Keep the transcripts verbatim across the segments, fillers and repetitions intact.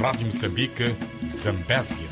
Rádio Moçambique, Zambésia.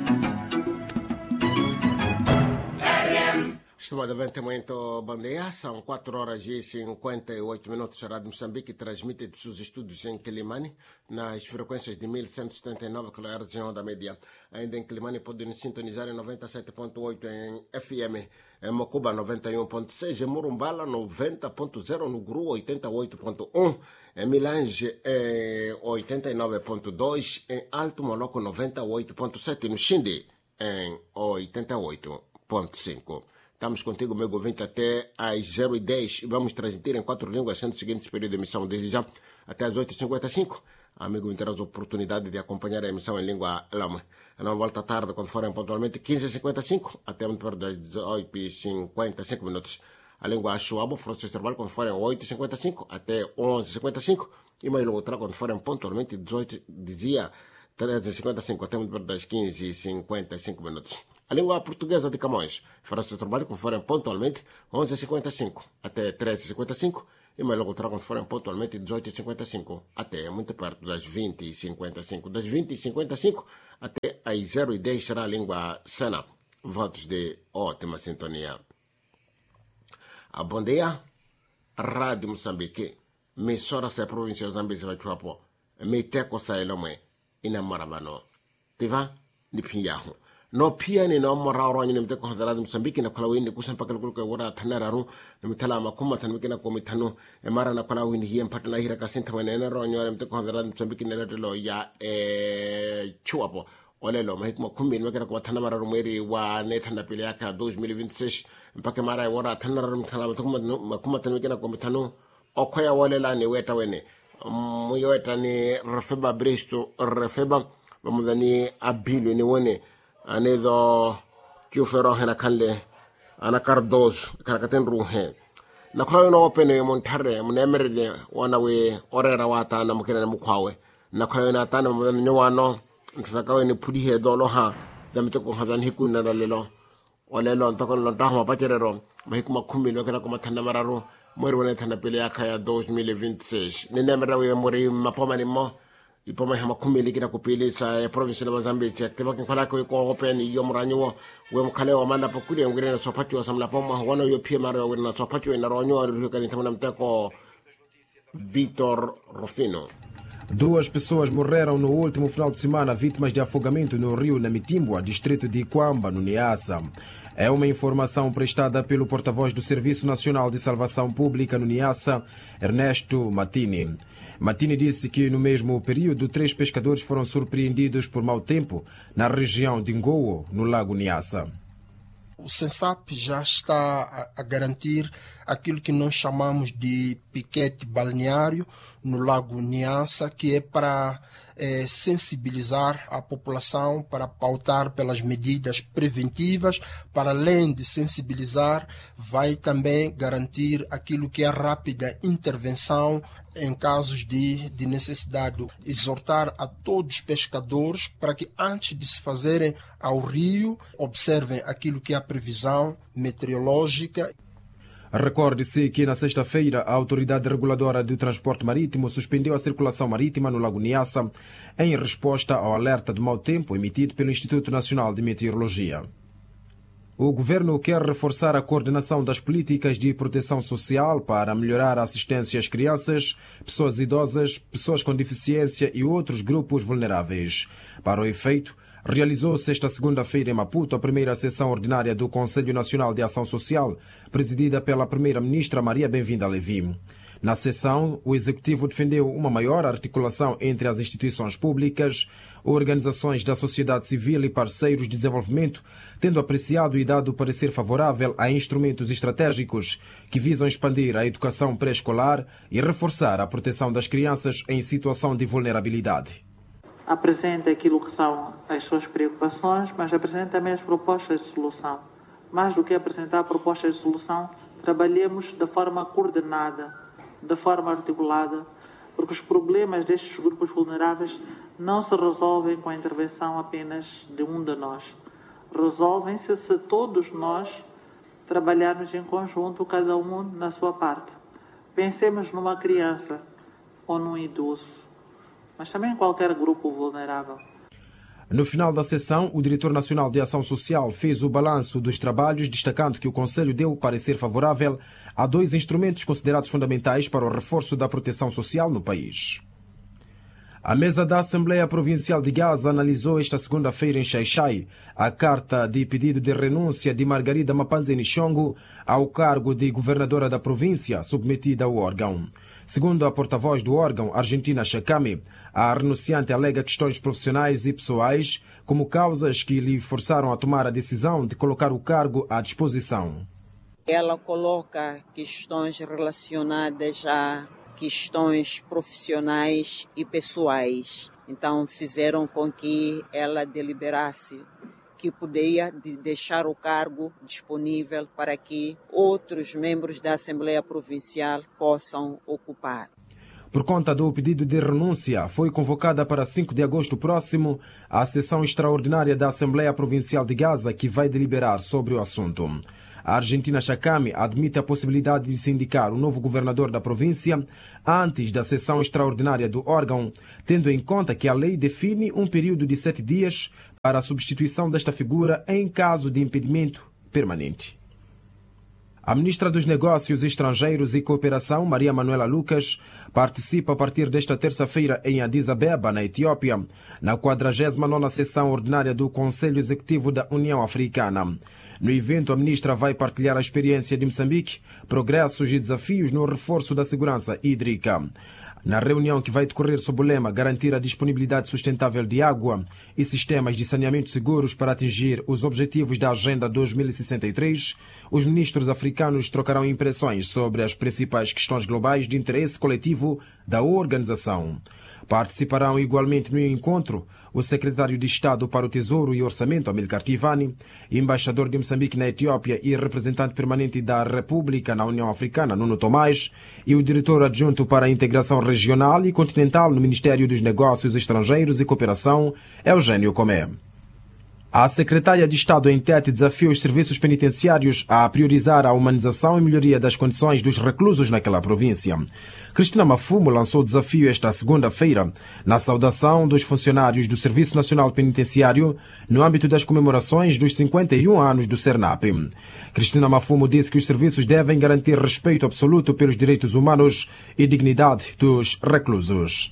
Estimadamente muito bom dia, são quatro horas e cinquenta e oito minutos. A Rádio Moçambique transmite de seus estúdios em Quilimane, nas frequências de mil cento e setenta e nove kHz em onda média. Ainda em Quilimane podem sintonizar em noventa e sete ponto oito em F M, em Mocuba noventa e um ponto seis, em Murumbala noventa ponto zero, no Gru oitenta e oito ponto um, em Milange em oitenta e nove ponto dois, em Alto Moloco noventa e oito ponto sete, no Xindi em oitenta e oito ponto cinco. Estamos contigo, meu ouvinte, até às zero e dez e vamos transmitir em quatro línguas, sendo o seguinte período de emissão desde já até às oito e cinquenta e cinco. Amigo, terá a oportunidade de acompanhar a emissão em língua lama. Não volta à tarde, quando forem pontualmente quinze e cinquenta e cinco, até muito perto das dezoito e cinquenta e cinco minutos. A língua Chuabo, força de trabalho, quando forem oito e cinquenta e cinco, até onze e cinquenta e cinco. E mais logo, quando forem pontualmente dezoito, dizia treze e cinquenta e cinco, até muito perto das quinze e cinquenta e cinco minutos. A língua portuguesa de Camões fará seu trabalho quando forem pontualmente onze e cinquenta e cinco até treze e cinquenta e cinco e mais logo terá quando forem pontualmente dezoito e cinquenta e cinco até muito perto das vinte e cinquenta e cinco. Das vinte e cinquenta e cinco até às zero e dez será a língua Sena. Votos de ótima sintonia. A bom dia, Rádio Moçambique. Emissora se província de Zambésia vai chuapo. Me teco sa elome ina marabano. Tiva ni pinyahu. No pia ni no mora ro ni mte ko hadara Mozambique na kala windi kusan pakal ko wora tanara ru ni tala ma kuma tan mikina ko mitano e mara na kala windi hiem patna hira ka sinta wena na ro nyore mte ko hadara Mozambique na lo ya e chuapo ole lo mahik mo kumbi mikina ko tanara mara ru meri wa ne tanda pile yaka dois mil e vinte e seis mpaka mara wora tanara ru tala ma kuma tan mikina ko mitano o ko ya wole la ni weta wene mu yota ni refeba bristo refeba bamudani abilu ni wone anedo kiufero hena kanle ana cardoz karakaten ruhe na kala no opene montarre munemerde wana we orera wata na mukene mukwawe na kala na tana mo nyowano ntaka ni pudi he dolo ha damte ko hadan hikuna lelo olelo ntako lo tahma pacherero mahikuma kumbi lo kana kuma tanda mararo mori wona tanda pele yakaya dois mil e vinte e seis ni nemra we mori mapoma ni mo ipoma hama kumeli kina kupili sa province de Mozambique aktiva kin kala ko ko open yom ranyo we mkale wa manda pokuri ngire na sopatu wa samla poma wana yo pie maro we na sopatu na ronyo ru kan tamana mteko Vitor Rufino. Duas pessoas morreram no último final de semana vítimas de afogamento no rio Namitimbua, distrito de Iquamba, no Niassa. É uma informação prestada pelo porta-voz do Serviço Nacional de Salvação Pública no Niassa, Ernesto Matini. Matini disse que no mesmo período três pescadores foram surpreendidos por mau tempo na região de Ngowo, no lago Niassa. O SENSAP já está a garantir aquilo que nós chamamos de piquete balneário no Lago Niassa, que é para é, sensibilizar a população, para pautar pelas medidas preventivas. Para além de sensibilizar, vai também garantir aquilo que é a rápida intervenção em casos de, de necessidade. Exortar a todos os pescadores para que antes de se fazerem ao rio, observem aquilo que é a previsão meteorológica. Recorde-se que na sexta-feira a Autoridade Reguladora do Transporte Marítimo suspendeu a circulação marítima no Lago Niassa em resposta ao alerta de mau tempo emitido pelo Instituto Nacional de Meteorologia. O governo quer reforçar a coordenação das políticas de proteção social para melhorar a assistência às crianças, pessoas idosas, pessoas com deficiência e outros grupos vulneráveis. Para o efeito, realizou-se esta segunda-feira em Maputo a primeira sessão ordinária do Conselho Nacional de Ação Social, presidida pela primeira-ministra Maria Bem-vinda Levi. Na sessão, o Executivo defendeu uma maior articulação entre as instituições públicas, organizações da sociedade civil e parceiros de desenvolvimento, tendo apreciado e dado parecer favorável a instrumentos estratégicos que visam expandir a educação pré-escolar e reforçar a proteção das crianças em situação de vulnerabilidade. Apresenta aquilo que são as suas preocupações, mas apresenta também as propostas de solução. Mais do que apresentar propostas de solução, trabalhemos de forma coordenada, de forma articulada, porque os problemas destes grupos vulneráveis não se resolvem com a intervenção apenas de um de nós. Resolvem-se se todos nós trabalharmos em conjunto, cada um na sua parte. Pensemos numa criança ou num idoso mas também qualquer grupo vulnerável. No final da sessão, o Diretor Nacional de Ação Social fez o balanço dos trabalhos, destacando que o Conselho deu parecer favorável a dois instrumentos considerados fundamentais para o reforço da proteção social no país. A mesa da Assembleia Provincial de Gaza analisou esta segunda-feira em Xai-Xai a carta de pedido de renúncia de Margarida Mapanzeni Chongo ao cargo de governadora da província, submetida ao órgão. Segundo a porta-voz do órgão, Argentina Chakami, a renunciante alega questões profissionais e pessoais como causas que lhe forçaram a tomar a decisão de colocar o cargo à disposição. Ela coloca questões relacionadas a questões profissionais e pessoais. Então fizeram com que ela deliberasse que poderia deixar o cargo disponível para que outros membros da Assembleia Provincial possam ocupar. Por conta do pedido de renúncia, foi convocada para cinco de agosto próximo a sessão extraordinária da Assembleia Provincial de Gaza, que vai deliberar sobre o assunto. A Argentina Chakami admite a possibilidade de se indicar o novo governador da província antes da sessão extraordinária do órgão, tendo em conta que a lei define um período de sete dias para a substituição desta figura em caso de impedimento permanente. A ministra dos Negócios Estrangeiros e Cooperação, Maria Manuela Lucas, participa a partir desta terça-feira em Addis Abeba, na Etiópia, na quadragésima nona sessão ordinária do Conselho Executivo da União Africana. No evento, a ministra vai partilhar a experiência de Moçambique, progressos e desafios no reforço da segurança hídrica. Na reunião, que vai decorrer sob o lema garantir a disponibilidade sustentável de água e sistemas de saneamento seguros para atingir os objetivos da Agenda dois mil e sessenta e três, os ministros africanos trocarão impressões sobre as principais questões globais de interesse coletivo da organização. Participarão igualmente no encontro o secretário de Estado para o Tesouro e Orçamento, Amilcar Tivani, embaixador de Moçambique na Etiópia e representante permanente da República na União Africana, Nuno Tomás, e o diretor adjunto para a integração regional e continental no Ministério dos Negócios Estrangeiros e Cooperação, Eugênio Comé. A secretária de Estado em Tete desafia os serviços penitenciários a priorizar a humanização e melhoria das condições dos reclusos naquela província. Cristina Mafumo lançou o desafio esta segunda-feira na saudação dos funcionários do Serviço Nacional Penitenciário no âmbito das comemorações dos cinquenta e um anos do CERNAP. Cristina Mafumo disse que os serviços devem garantir respeito absoluto pelos direitos humanos e dignidade dos reclusos.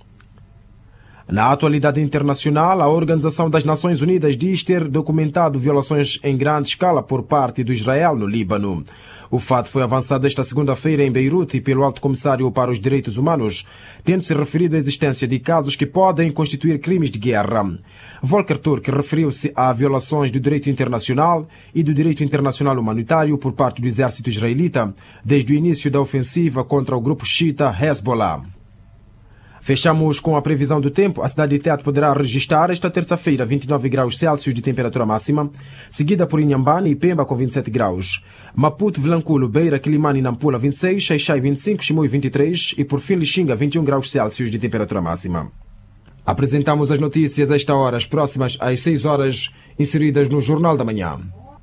Na atualidade internacional, a Organização das Nações Unidas diz ter documentado violações em grande escala por parte do Israel no Líbano. O fato foi avançado esta segunda-feira em Beirute pelo Alto Comissário para os Direitos Humanos, tendo-se referido à existência de casos que podem constituir crimes de guerra. Volker Turk referiu-se a violações do direito internacional e do direito internacional humanitário por parte do exército israelita desde o início da ofensiva contra o grupo xiita Hezbollah. Fechamos com a previsão do tempo. A cidade de Tete poderá registrar esta terça-feira vinte e nove graus Celsius de temperatura máxima, seguida por Inhambane e Pemba com vinte e sete graus. Maputo, Vilanculo, Beira, Quilimane e Nampula vinte e seis, Xai-Xai vinte e cinco, Chimoio vinte e três e por fim Lixinga vinte e um graus Celsius de temperatura máxima. Apresentamos as notícias a esta hora, as próximas às seis horas, inseridas no Jornal da Manhã.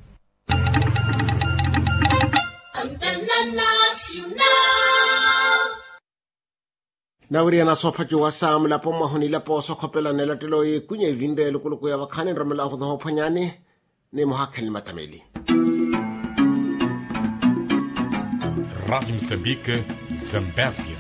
Nauriana sopaji wasam la po mahoni la po sokopela nela telo e kunye vinde lukuluku ya wakane ramela ho ho panyane ne mohakel matameli. Rádio Moçambique, Zambésia.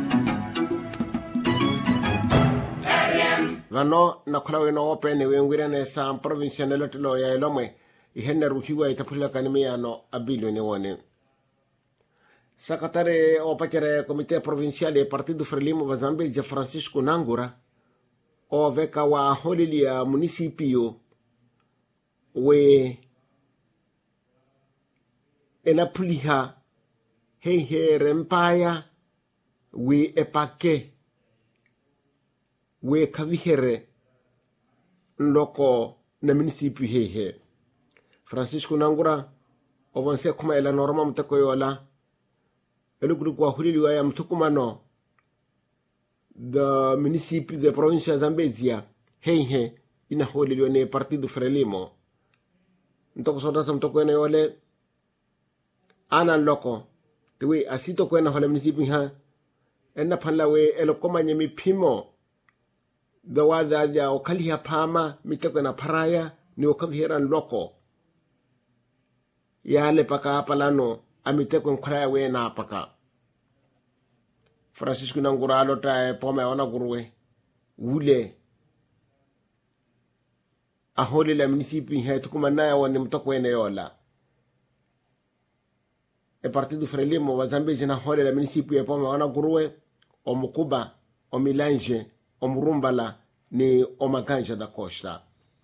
Vano na kulawe no opene wengwira ne sam provincia nela telo ya elomwe ihenne ruhiwa itapula kanime ano abilo ne wone. Secretário o Pacere Comitê Provincial e Partido Frelimo Bazambeja Francisco Nangura o veka wa holilia municipio we enapuliha hei he rempaya we epake we kavihere ndoko na municipio hei he Francisco Nangura o vanse kuma ela norma mtako yola Elugru kwa hulili wa ya mtukumano da município da província de Zambésia henhe ina hulili wa ne Partido Frelimo ntoko sodasa mtoko ene yole ana loko tewe asito kwa ena hole município ha ena panla we elokoma nye mipimo da wada ya okali hapama miteko na paraya ni okaviheran loko yale paka apalano amiteko nkraya we na paka Francisco Nanguralo ta pome ona gurwe wule aholi la municipi hetu kuma na woni mtoko ene yola e partido Frelimo wa Zambezi na holi la municipi e pome ona gurwe o Mukuba o Milanje o Murumbala ni o Maganja da Costa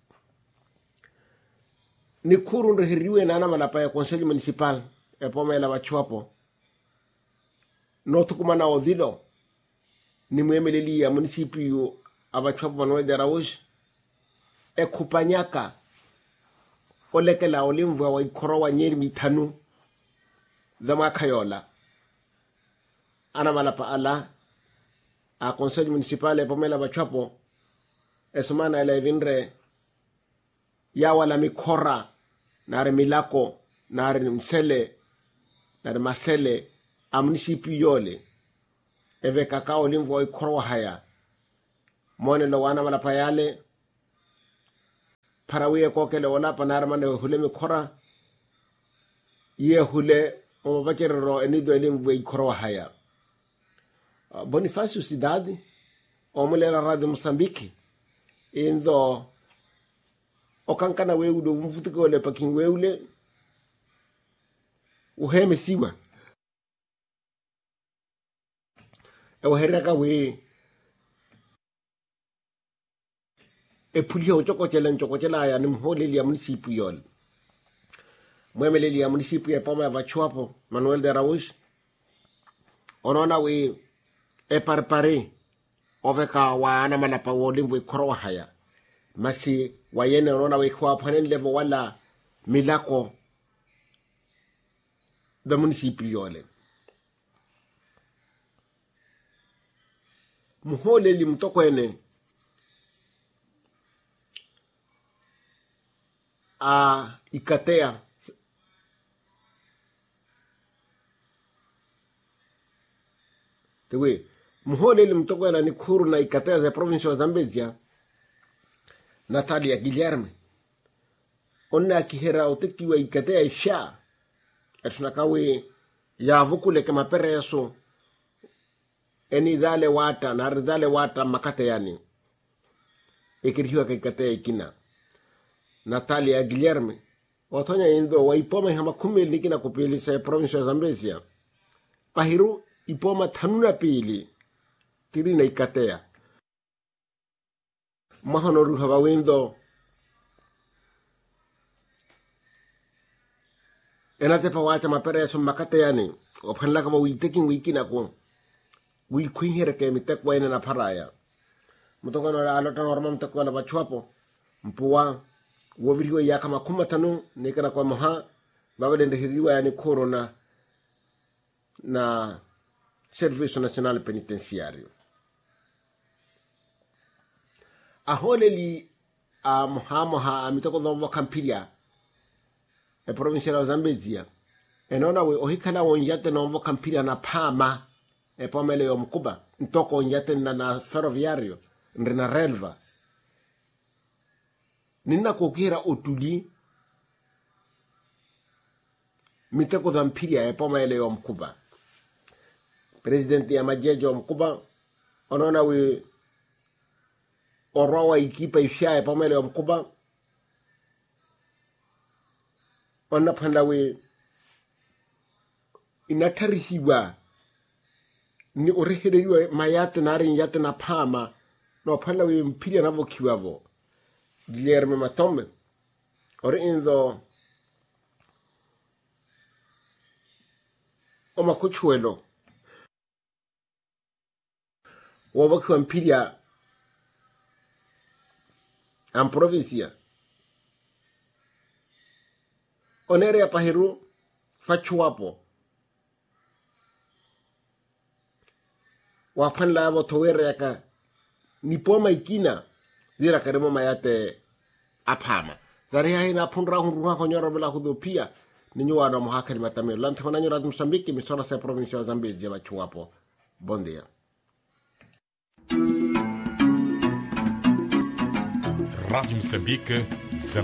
ni kuru ndhiriwe na ana malapa ya Conselho Municipal e pome la wachuapo no tukumana odilo ni mwemeleli ya municipio abachuapo banwe de Araújo e kupanyaka olekela olimvwa wa ikorowa nyeri mitanu zama kayola ana malapa ala a Conselho Municipal e pome la wachuapo e sumana ele vinre ya wala mikora nare milako nare msele nare masele a municipi yole eve kakao limvo ikoro haya mone lo wana mala payale parawiye kokele wala panara mane hule mikora ye hule o bakero enido limvo ikoro haya Bonifacio Cidade o mulera Radio Moçambique indo okankana weudo mfutuko le pakin weule uheme siwa e heraka we e pulio choko chelen choko chela ya ni mholeli ya municipio yol mwemeleli ya municipio ya poma va chuapo Manuel de Araújo onona we e parpare oveka wana malapa wolimwe koro haya masi wayene onona we kwa panen level wala milako da municipio yole muhole li mtoko ene a ikatea tewe muhole li mtoko ene ni kuru na ikatea za province wa Zambezia Natalia Guilherme onna kihera otekiwa ikatea isha atunakawe ya vukule kama pereso eni dale wata na dale wata makate yani ikiriwa kikate ikina Natalia Guilherme watonya indo wa ipoma hama kumi likina kupili sa province ya Zambezia pahiru ipoma tanuna pili tirina ikatea mahonoru hawa windo enate pa wata mapere so makate yani ophanla ka wi taking wiki na ko wi queen here ke mitek wa ina na paraya mutoko na alota norma mtoko na bachuapo mpuwa woviriwa ya kama kumatanu nikana kwa moha baba dende hiriwa yani corona na Serviço Nacional Penitenciário aholeli a moha moha amitoko dhomo kampiria e provincia ya Zambezia enona we ohikala wonjate nomvo kampiria na pama e pomele yo Mukuba ntoko onjate na na ferroviario ndina relva nina kokira otuli miteko dhampiria e pomele yo Mukuba presidenti ya majejo Mukuba onona we orowa ikipa isha e pomele yo Mukuba onna panda we inatarisiwa ni oreheriwa mayate nari yate na pama no panda we mpili na vokiwavo Guilherme Matombe ore indo o makuchuelo o vokiwa mpili am provincia onere ya pahiru fachuapo wapanla abo towere yaka nipoma ikina dira karemo mayate apama dari haina punra hunruha konyora bela hudopia ninyo wana muhakari matamio lante honanyo Radio Moçambique misona sa provincia Zambezia bachuapo bon dia Rádio Moçambique,